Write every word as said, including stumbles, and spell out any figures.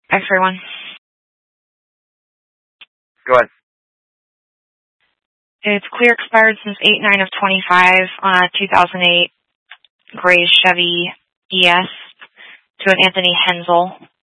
X-ray one. Go ahead. It's clear expired since eight nine of twenty-five on a two thousand eight gray Chevy E S to an Anthony Hensel.